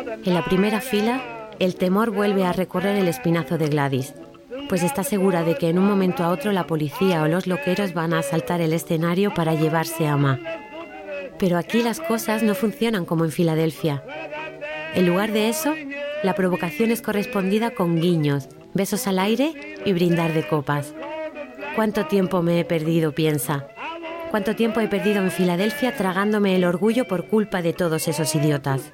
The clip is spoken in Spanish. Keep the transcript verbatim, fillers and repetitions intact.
En la primera fila, el temor vuelve a recorrer el espinazo de Gladys, pues está segura de que en un momento a otro la policía o los loqueros van a asaltar el escenario para llevarse a Ma. Pero aquí las cosas no funcionan como en Filadelfia. En lugar de eso, la provocación es correspondida con guiños, besos al aire y brindar de copas. ¿Cuánto tiempo me he perdido?, piensa. ¿Cuánto tiempo he perdido en Filadelfia tragándome el orgullo por culpa de todos esos idiotas?